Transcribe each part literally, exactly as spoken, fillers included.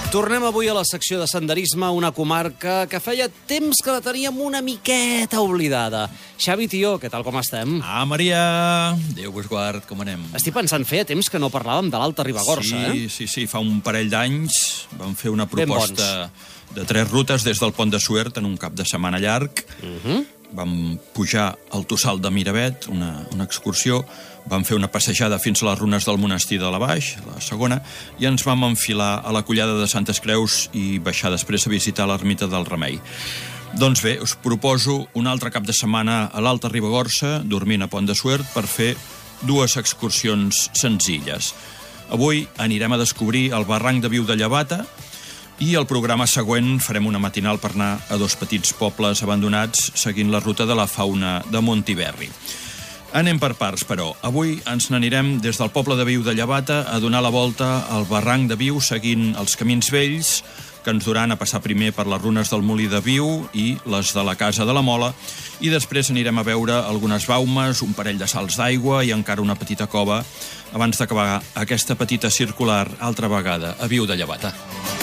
Tornem avui a la secció de senderisme, una comarca que feia temps que la teníem una miqueta oblidada. Xavi Tió, què tal, com estem? Ah, Maria! Déu vos guard, com anem? Estic pensant, feia temps que no parlàvem de l'Alta Ribagorça, sí, eh? Sí, sí, fa un parell d'anys vam fer una proposta de tres rutes des del Pont de Suert en un cap de setmana llarg. Uh-huh. Vam pujar al Tossal de Miravet, una, una excursió, vam fer una passejada fins a les runes del monestir de la Baix, la segona, i ens vam enfilar a la Collada de Santes Creus i baixar després a visitar l'ermita del Remei. Doncs bé, us proposo un altre cap de setmana a l'Alta Ribagorça, dormint a Pont de Suert, per fer dues excursions senzilles. Avui anirem a descobrir el barranc de Viu de Llevata, i el programa següent farem una matinal per anar a dos petits pobles abandonats seguint la ruta de la fauna de Montiverri. Anem per parts, però. Avui ens n'anirem des del poble de Viu de Llevata a donar la volta al barranc de Viu seguint els camins vells que ens duran a passar primer per les runes del Molí de Viu i les de la Casa de la Mola, i després anirem a veure algunes baumes, un parell de salts d'aigua i encara una petita cova abans d'acabar aquesta petita circular altra vegada a Viu de Llevata.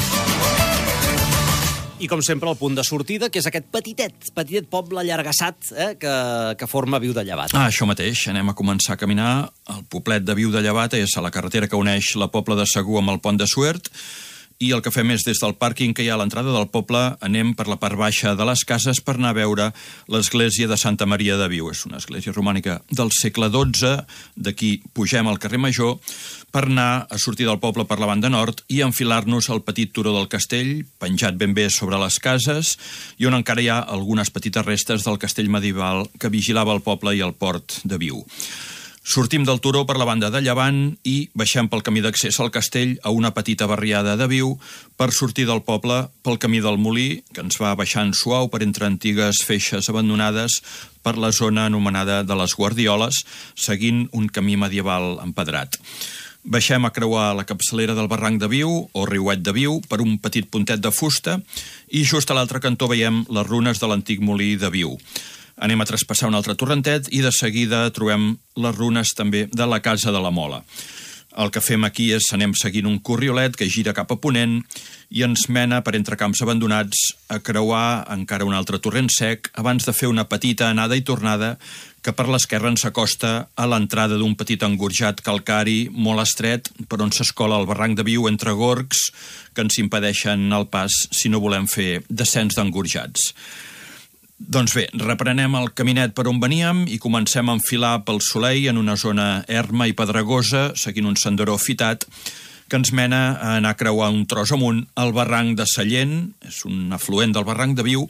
I, com sempre, el punt de sortida, que és aquest petitet, petitet poble allargassat eh, que, que forma Viu de Llevata. Ah, això mateix. Anem a començar a caminar. El poblet de Viu de Llevata és a la carretera que uneix la Pobla de Segur amb el Pont de Suert, i el que fem és, des del pàrquing que hi ha a l'entrada del poble, anem per la part baixa de les cases per anar a veure l'església de Santa Maria de Viu. És una església romànica del segle dotze. D'aquí pugem al carrer Major per anar a sortir del poble per la banda nord i enfilar-nos al petit turó del castell, penjat ben bé sobre les cases, i on encara hi ha algunes petites restes del castell medieval que vigilava el poble i el port de Viu. Sortim del turó per la banda de llevant i baixem pel camí d'accés al castell a una petita barriada de Viu per sortir del poble pel camí del Molí, que ens va baixant suau per entre antigues feixes abandonades per la zona anomenada de les Guardioles, seguint un camí medieval empedrat. Baixem a creuar la capçalera del barranc de Viu, o riuet de Viu, per un petit pontet de fusta, i just a l'altre cantó veiem les runes de l'antic molí de Viu. Anem a traspassar un altre torrentet i de seguida trobem les runes també de la Casa de la Mola. El que fem aquí és anem seguint un corriolet que gira cap a ponent i ens mena per entre camps abandonats a creuar encara un altre torrent sec abans de fer una petita anada i tornada que per l'esquerra ens acosta a l'entrada d'un petit engorjat calcari molt estret per on s'escola el barranc de Viu entre gorgs que ens impedeixen el pas si no volem fer descens d'engorjats. Doncs bé, reprenem el caminet per on veníem i comencem a enfilar pel Soleil en una zona erma i pedregosa, seguint un senderó fitat, que ens mena a anar a creuar un tros amunt al barranc de Sallent, és un afluent del barranc de Viu,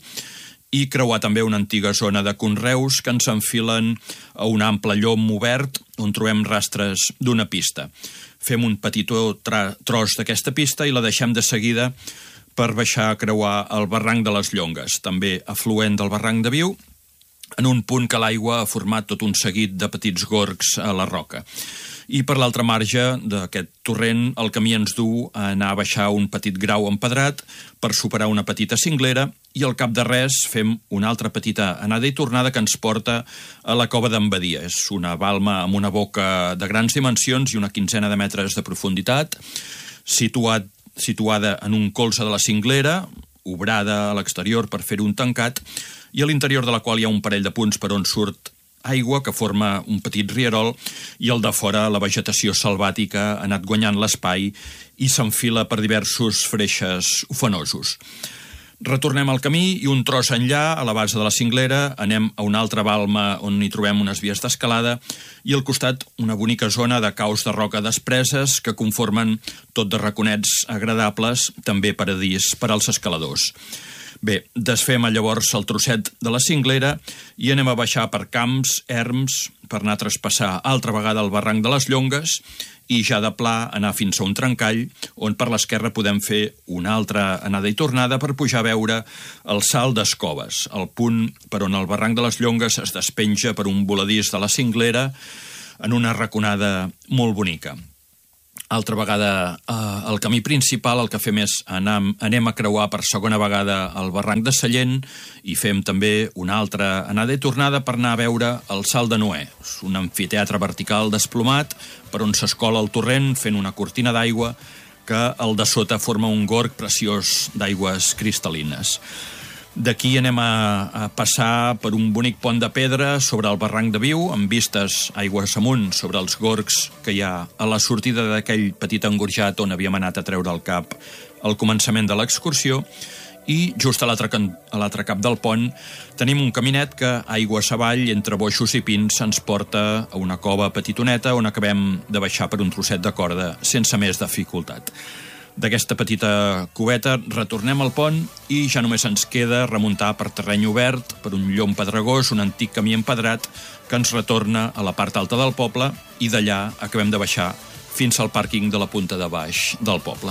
i creuar també una antiga zona de conreus que ens enfilen a un ample llom obert on trobem rastres d'una pista. Fem un petit tros d'aquesta pista i la deixem de seguida per baixar a creuar el barranc de les Llongues, també afluent del barranc de Viu, en un punt que l'aigua ha format tot un seguit de petits gorgs a la roca. I per l'altre marge d'aquest torrent el camí ens du a anar a baixar un petit grau empedrat per superar una petita cinglera i al cap de res fem una altra petita anada i tornada que ens porta a la cova d'en Badia. És una balma amb una boca de grans dimensions i una quinzena de metres de profunditat, situat situada en un colze de la cinglera, obrada a l'exterior per fer un tancat, i a l'interior de la qual hi ha un parell de punts per on surt aigua que forma un petit rierol, i al de fora la vegetació selvàtica ha anat guanyant l'espai i s'enfila per diversos freixes ufanosos. Retornem al camí i un tros enllà, a la base de la cinglera, anem a una altra balma on hi trobem unes vies d'escalada i al costat una bonica zona de caus de roca despreses que conformen tot de raconets agradables, també paradís per als escaladors. Bé, desfem llavors el trosset de la cinglera i anem a baixar per camps, erms, per anar a traspassar altra vegada el barranc de les Llongues i ja de pla anar fins a un trencall on per l'esquerra podem fer una altra anada i tornada per pujar a veure el Salt d'Escoves, el punt per on el barranc de les Llongues es despenja per un voladís de la cinglera en una raconada molt bonica. Altra vegada, eh, el camí principal el que fem és anar, anem a creuar per segona vegada el barranc de Sallent i fem també una altra anada i tornada per anar a veure el Salt de Noè. És un amfiteatre vertical desplomat per on s'escola el torrent fent una cortina d'aigua que el de sota forma un gorg preciós d'aigües cristal·lines. D'aquí anem a, a passar per un bonic pont de pedra sobre el barranc de Viu, amb vistes aigües amunt sobre els gorgs que hi ha a la sortida d'aquell petit engorjat on havíem anat a treure el cap al començament de l'excursió, i just a l'altre a l'altre cap del pont tenim un caminet que, aigües avall, entre boixos i pins, ens porta a una cova petitoneta on acabem de baixar per un trosset de corda sense més dificultat. D'aquesta petita cubeta retornem al pont i ja només ens queda remuntar per terreny obert, per un llom pedregós, un antic camí empedrat que ens retorna a la part alta del poble, i d'allà acabem de baixar fins al pàrquing de la punta de baix del poble.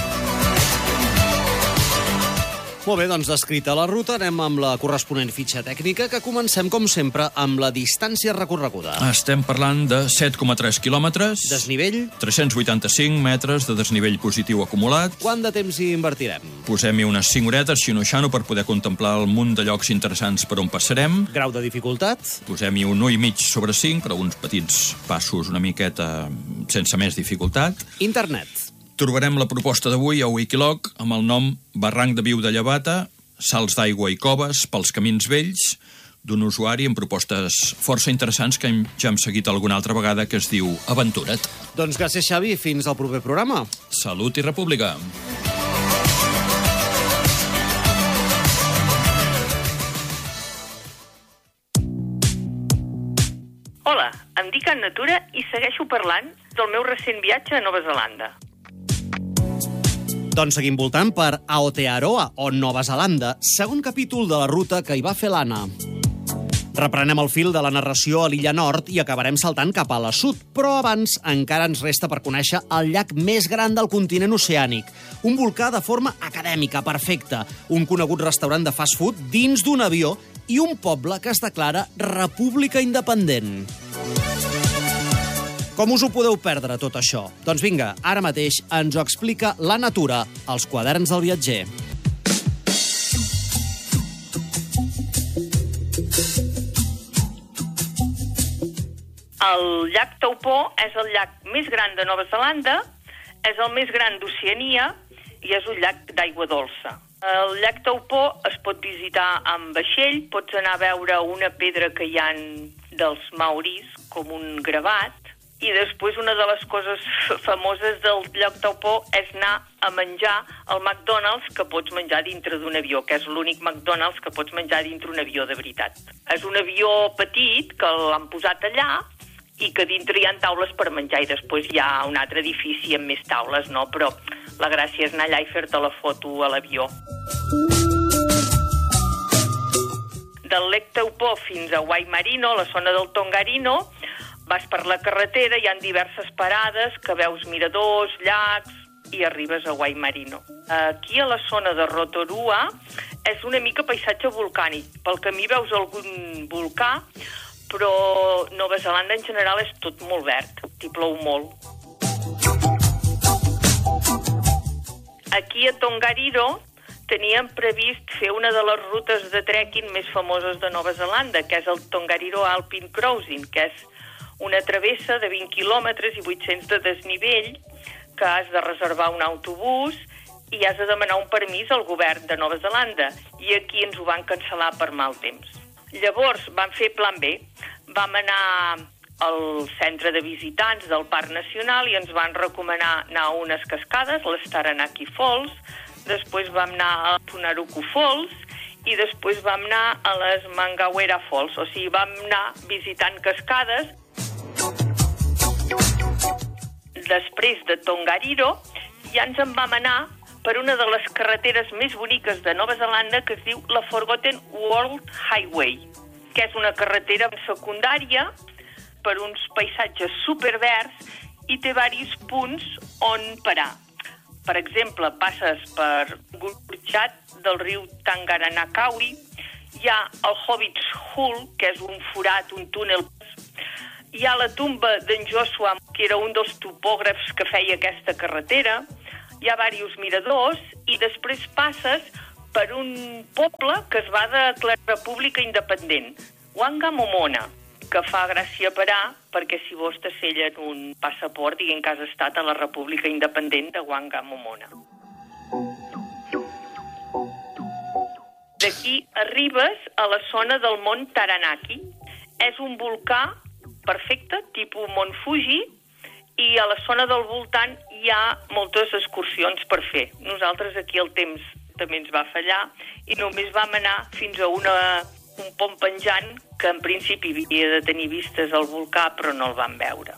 Molt bé, doncs descrita la ruta, anem amb la corresponent fitxa tècnica, que comencem, com sempre, amb la distància recorreguda. Estem parlant de set coma tres quilòmetres. Desnivell? tres-cents vuitanta-cinc metres de desnivell positiu acumulat. Quant de temps hi invertirem? Posem-hi unes cinc horetes, xino-xano, per poder contemplar el munt de llocs interessants per on passarem. Grau de dificultat? Posem-hi un u i mig sobre cinc, per alguns petits passos una miqueta sense més dificultat. Internet? Trobarem la proposta d'avui a Wikiloc amb el nom Barranc de Viu de Llevata, salts d'aigua i coves pels camins vells, d'un usuari amb propostes força interessants que hem, ja hem seguit alguna altra vegada, que es diu Aventura't. Doncs gràcies, Xavi, fins al proper programa. Salut i república. Hola, em dic Anna Tura i segueixo parlant del meu recent viatge a Nova Zelanda. Doncs seguim voltant per Aotearoa, o Nova Zelanda, segon capítol de la ruta que hi va fer l'Anna. Reprenem el fil de la narració a l'illa nord i acabarem saltant cap a la sud, però abans encara ens resta per conèixer el llac més gran del continent oceànic, un volcà de forma acadèmica, perfecta, un conegut restaurant de fast food dins d'un avió i un poble que es declara república independent. Com us ho podeu perdre, tot això? Doncs vinga, ara mateix ens ho explica la Natura, als quaderns del viatger. El llac Taupo és el llac més gran de Nova Zelanda, és el més gran d'Oceania i és un llac d'aigua dolça. El llac Taupo es pot visitar amb vaixell, pots anar a veure una pedra que hi ha dels maoris, com un gravat, i després una de les coses famoses del llac Taupo és anar a menjar al McDonald's que pots menjar dintre d'un avió, que és l'únic McDonald's que pots menjar dintre un avió de veritat. És un avió petit que l'han posat allà i que dintre hi ha taules per menjar, i després hi ha un altre edifici amb més taules, no? Però la gràcia és anar allà i fer-te la foto a l'avió. Del llac Taupo fins a Waimarino, la zona del Tongariro, vas per la carretera, hi ha diverses parades, que veus miradors, llacs, i arribes a Waimarino. Aquí a la zona de Rotorua és una mica paisatge volcànic. Pel camí veus algun volcà, però Nova Zelanda en general és tot molt verd, t'hi plou molt. Aquí a Tongariro teníem previst fer una de les rutes de trekking més famoses de Nova Zelanda, que és el Tongariro Alpine Crossing, que és una travessa de vint quilòmetres i vuit-cents de desnivell, que has de reservar un autobús i has de demanar un permís al govern de Nova Zelanda, i aquí ens ho van cancel·lar per mal temps. Llavors vam fer plan B, vam anar al centre de visitants del Parc Nacional i ens van recomanar anar a unes cascades, les Taranaki Falls, després vam anar a Punaruku Falls i després vam anar a les Mangawera Falls, o sigui, vam anar visitant cascades. Després de Tongariro ja ens en vam anar per una de les carreteres més boniques de Nova Zelanda, que es diu la Forgotten World Highway, que és una carretera secundària per uns paisatges superverds i té diversos punts on parar. Per exemple, passes per Gurchat del riu Tangaranakawi, hi ha el Hobbit's Hole, que és un forat, un túnel. Hi ha la tumba d'en Joshua, que era un dels topògrafs que feia aquesta carretera. Hi ha diversos miradors i després passes per un poble que es va declarar república independent, Wangamomona. que fa gràcia parar, perquè si vos t'assellen un passaport, diguem que has estat a la República Independent de Wangamomona. D'aquí arribes a la zona del Mont Taranaki. És un volcà perfecte, tipus Mont Fuji, i a la zona del voltant hi ha moltes excursions per fer. Nosaltres aquí el temps també ens va fallar i només vam anar fins a una, un pont penjant que en principi havia de tenir vistes al volcà, però no el vam veure.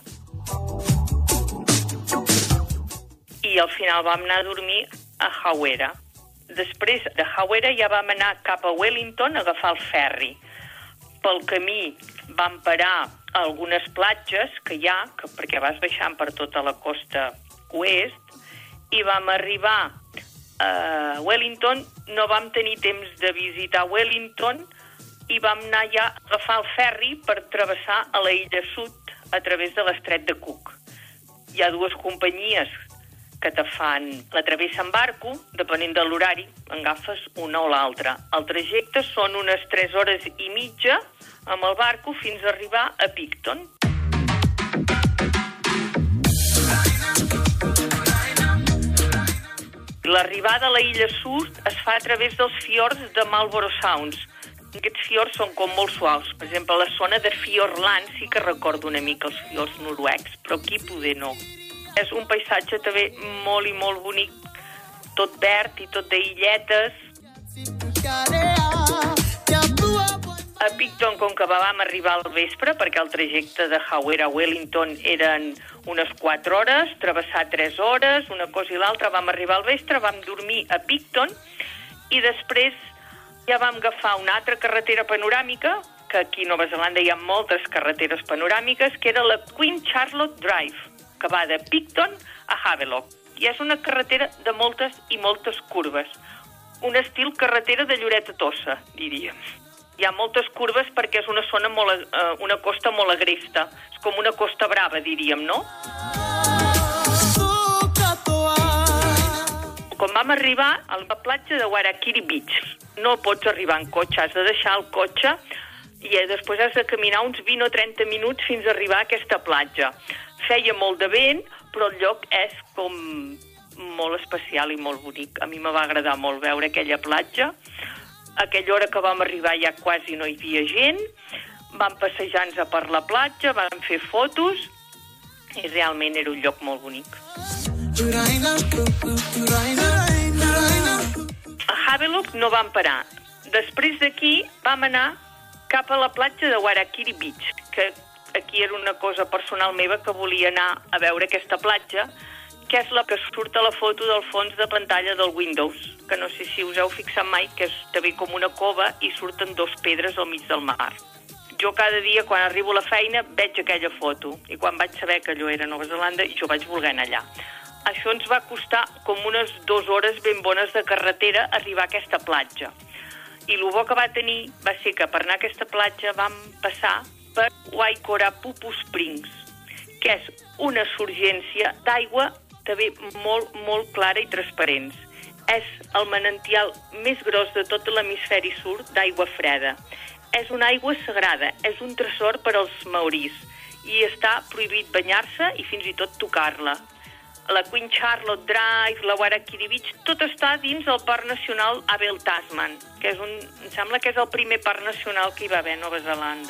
I al final vam anar a dormir a Hawera. Després de Hawera ja vam anar cap a Wellington a agafar el ferri. Pel camí vam parar a algunes platges que hi ha, que, perquè vas baixant per tota la costa oest, i vam arribar a Wellington. No vam tenir temps de visitar Wellington i vam anar ja a agafar el ferri per travessar a la illa sud a través de l'estret de Cook. Hi ha dues companyies que te fan la travessa en barco, depenent de l'horari, agafes una o l'altra. El trajecte són unes tres hores i mitja amb el barco fins a arribar a Picton. L'arribada a la illa sud es fa a través dels fiords de Marlborough Sounds. Aquests fiords són com molt suaus. Per exemple, a la zona de Fiordland sí que recordo una mica els fiords noruecs, però aquí poder no. És un paisatge també molt i molt bonic, tot verd i tot d'illetes. A Picton, com que vam arribar al vespre, perquè el trajecte de Hawera a Wellington eren unes quatre hores, travessar tres hores, una cosa i l'altra, vam arribar al vespre, vam dormir a Picton i després ja vam agafar una altra carretera panoràmica, que aquí a Nova Zelanda hi ha moltes carreteres panoràmiques, que era la Queen Charlotte Drive, que va de Picton a Havelock. I és una carretera de moltes i moltes curves. Un estil carretera de Lloret a Tossa, diríem. Hi ha moltes curves perquè és una zona molt, eh, una costa molt agresta. És com una costa brava, diríem, no? Quan vam arribar a la platja de Warakiri Beach, no pots arribar en cotxe, has de deixar el cotxe i després has de caminar uns vint o trenta minuts fins a arribar a aquesta platja. Feia molt de vent, però el lloc és com molt especial i molt bonic. A mi me va agradar molt veure aquella platja. A aquella hora que vam arribar ja quasi no hi havia gent. Vam passejar-nos per la platja, vam fer fotos i realment era un lloc molt bonic. A Havelock no vam parar. Després d'aquí vam anar cap a la platja de Warakiri Beach, que aquí era una cosa personal meva que volia anar a veure aquesta platja, que és la que surt a la foto del fons de pantalla del Windows, que no sé si us heu fixat mai, que és també com una cova i surten dos pedres al mig del mar. Jo cada dia, quan arribo a la feina, veig aquella foto, i quan vaig saber que allò era Nova Zelanda, jo vaig voler anar allà. Això ens va costar com unes dues hores ben bones de carretera arribar a aquesta platja. I el bo que va tenir va ser que per anar a aquesta platja vam passar per Waikorapupu Springs, que és una surgència d'aigua també molt, molt clara i transparents. És el manantial més gros de tot l'hemisferi sud d'aigua freda. És una aigua sagrada, és un tresor per als maoris i està prohibit banyar-se i fins i tot tocar-la. La Queen Charlotte Drive, la Warakiri Beach, tot està dins el Parc Nacional Abel Tasman, que és un, em sembla que és el primer parc nacional que hi va haver a Nova Zelanda.